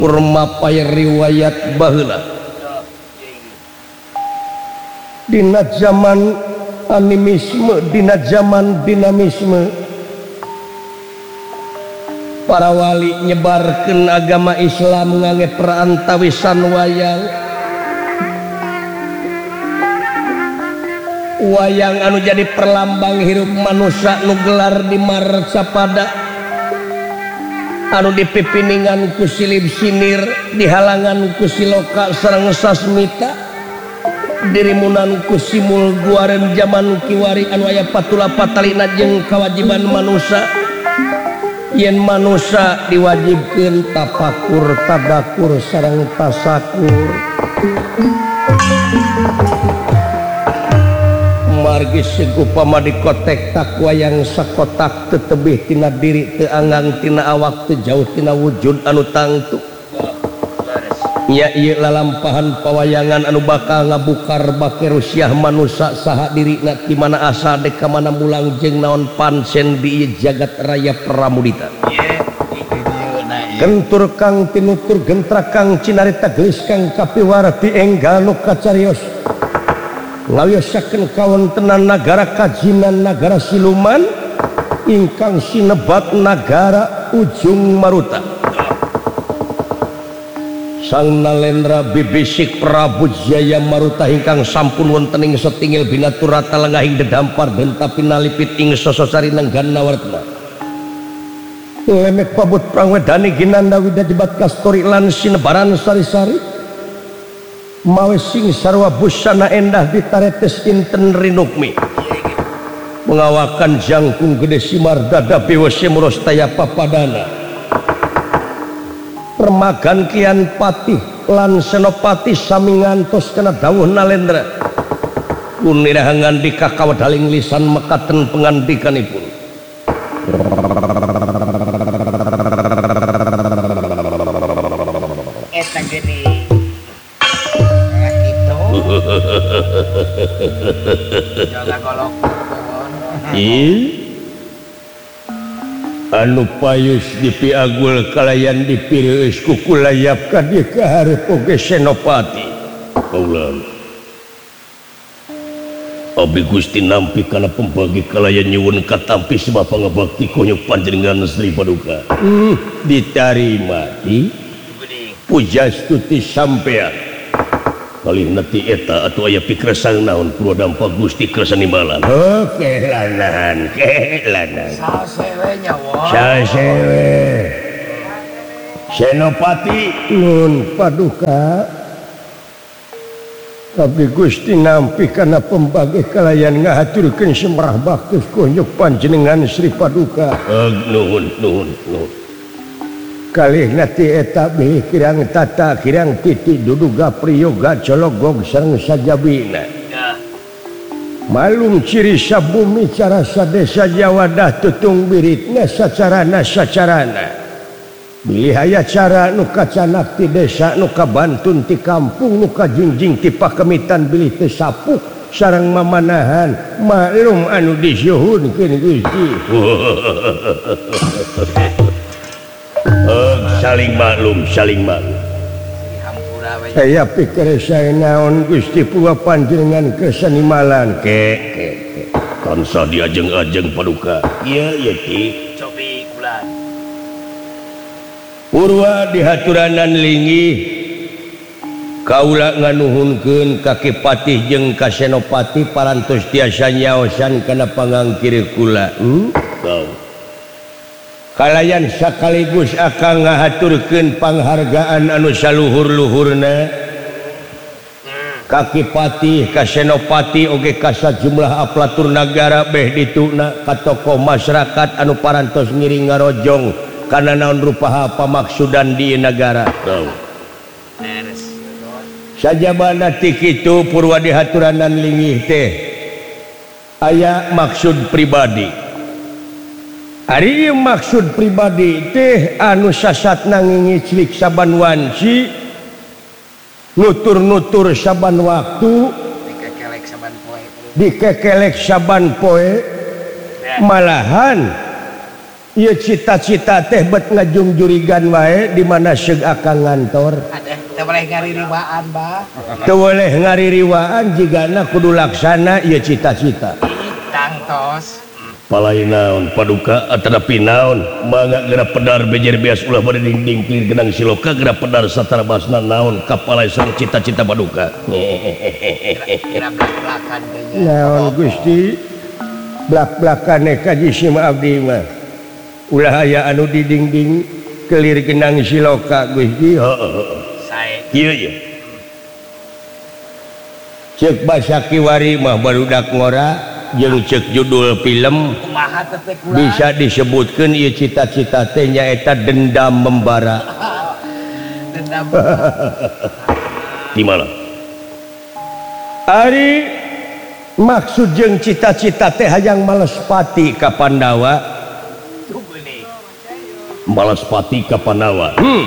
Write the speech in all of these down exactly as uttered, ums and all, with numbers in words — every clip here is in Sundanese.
Purmapaya riwayat baheula dina zaman animisme, dina zaman dinamisme, para wali nyebarkeun agama Islam ngangge perantawisan wayang. Wayang anu jadi perlambang hirup manusia nu gelar di marcapada, anu dipipiningan ku silib sinir, dihalangan ku siloka sareng sasmita, dirimunan ku simul guaren zaman kiwari anu aya patula patalina jeung kewajiban manusia. Yen manusia diwajibkeun tapakur, tadakur sareng tasakur. Margi segupama dikotek tak wayang sakotak teu tebih tina diri teu anggang tina awak teu jauh tina wujud anu tangtu. Nya ieu lalampahan pawayangan anu bakal ngabukar bake rusiah manusia saha dirina ti mana asal dek ka mana mulang jeung naon pancen di ieu jagat raya pramudita. Gentur kang tinutur gentrak kang cinarita geus kang kapiwarti enggal nu kacarios. Ngawiyosakeun kawontenan nagara kajinan nagara siluman ingkang sinebat nagara Ujung Maruta. Sang Nalendra bibisik Prabu Jaya Maruta ingkang sampun wonten ing setingil binaturata lengahing dedampar den tapi nalipit ing sososari nenggana wartna. Lemek pabut prangwedani ginanda widajibat kastori lan sinebaran sari-sari. Mawe sing sarwa busana endah ditaretes inten rinukmi, mengawakan jangkung gede simar dada bewese murostaya papadana, permagan kian patih lan senopati sami ngantos kena dawuh Nalendra kunirahangan di kakawadaling lisan mekaten pengandikanipun. Eta gede anu payus dipiagul kalayan dipirius kukulayap ka dieu kaharep oge senopati. Kaulan abi Gusti nampi kana pembagi kalayan nyuwun katampi sebab pangabakti konyok panjenengan Sri Paduka. Hmm, ditarima di pujastuti sampean. Kali nanti eta atau aya pikresang naon kulo dampak Gusti kersani malam. Oke lanan, ke lanan. Sasewe nyawa. Sasewe. Senopati nun Paduka. Tapi Gusti nampi kana pembagi kalayan ngahaturkeun semrah baktus konyok panjenengan Sri Paduka. Nuhun nuhun nuhun. Kalih nati eta bih kirang tata kirang titi duduga priyoga cologog sareng sajabina. Malum ciri sabumi cara sadesa Jawadah tutung biritna sacarana sacarana. Bilih aya cara nu kacanak ti desa nu kabantun ti kampung nu kajingjing ti pakemitan bilih teu sapuk sareng mamanahan maklum anu disuhunkeun Gusti. Uh, saling maklum, saling maklum. Saya pikir saya naon Gusti puga panjenengan kesenimalan ke ke ke. Tansa diajeng-ajeng Paduka. Iya, iya ki. Cobi kulan. Purwa dihaturanan linggih. Kaula nganuhunkeun ka Kipatih jeung ka Senopati parantos tiasa nyaosan kana pangangkir kula. Hmm? Kau. Kalayan sakaligus akan ngahaturkeun panghargaan anu saluhur-luhurna ka Kipatih, ka Senopati oge ka sajumlah aplatur nagara beh dituna ka tokoh masyarakat anu parantos ngiring ngarojong kana naon rupaha pamaksudan di nagara. Sajabana ti kitu purwa dihaturanan linggih teh aya maksud pribadi. Ari maksud pribadi teh anu sasatna ngingiclik saban wanci nutur-nutur saban waktu dikekelek saban poe dikekelek saban poe malahan Ieu cita-cita teh bet ngajung jurigan wae di mana seug akang ngantor. Teu boleh ngaririwaan, Bah. Teu boleh ngaririwaan jigana kudu laksana ieu cita-cita. Tangtos. Palai naon paduka atanapi naon mangga geura pedar bejer beas ulah bade dinding clear genang siloka geura pedar satara basna naon kapalai sareng cita-cita paduka. Kira blak-blakan teh. Naon Gusti? Blak-blakane kaji sima abdi mah. Ulah aya anu di dinding kelir genang siloka Gusti. Heeh. Sae. Kieu ye. Ceuk basa kiwari mah barudak ngora jeung ceuk judul film Kumaha teh kurang. bisa disebutkeun ieu cita-cita teh nyaeta dendam membara. Dendam. Di mana? Ari maksud jeung cita-cita teh hayang malespati ka Pandawa. Malespati ka Pandawa. Hmm.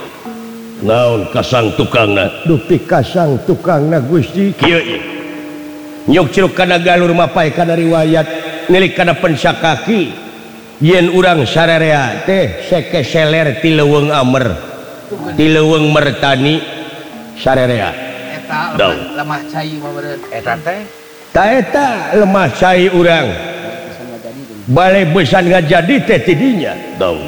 Naon kasang tukangna? Dupi kasang tukangna Gusti. Kieu ieu. Nyok ciluk kana galur mapai kana riwayat nilik kana pensakaki yen urang sararea teh seke seler ti leuweung amer ti leuweung mertani sararea Eta lemah, lemah cai mah beureut. Eta teh ta eta lemah cai urang bale besan ngajadi teh ti dinya daun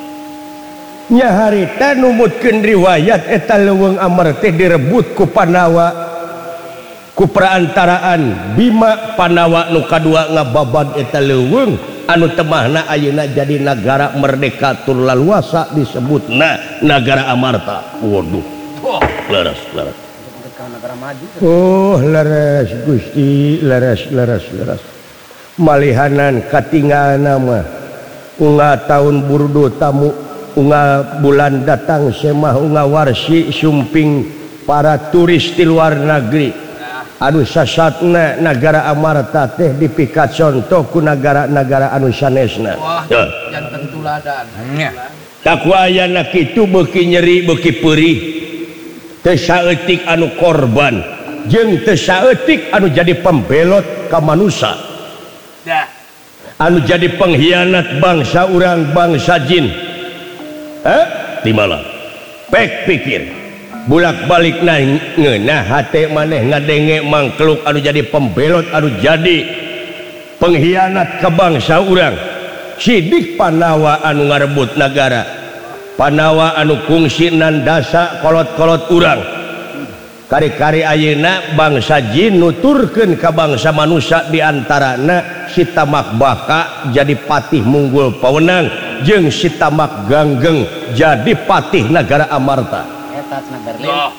nya harita numutkeun riwayat eta leuweung amer teh direbut ku Pandawa ku perantaraan Bima Pandawa nu kadua ngababad eta leuweung anu temahna ayeuna jadi nagara merdeka tur laluasa disebutna Nagara Amarta. Waduh. Oh, leres leres. Oh, leres Gusti, leres leres leres. Malihanan katinggalna mah unga taun burdo tamu unga bulan datang semah unga warsi sumping para turis di luar negeri. Anu sasatna Nagara Amarta teh dipika contoh ku nagara-nagara anu sanesna. wah janten tuladan. Takwayana kitu beuki nyeri beuki peurih. Teu saeutik anu korban jeung teu saeutik anu jadi pembelot ka manusia. Dah. Anu jadi pengkhianat bangsa urang bangsa jin. Eh? Di mana? Pek pikir. Bulak-balik na ngeunah hate maneh ngadenge mangkluk anu jadi pembelot anu jadi pengkhianat ke bangsa urang. Sidik Pandawa anu ngarebut nagara. Pandawa anu kungsi nandasa kolot-kolot urang. Kari-kari ayeuna bangsa jin nuturkeun ka bangsa manusia diantarana si Tamak Baka jadi patih munggul pawenang jeung si Tamak Ganggeng jadi patih Nagara Amarta. Eta nagara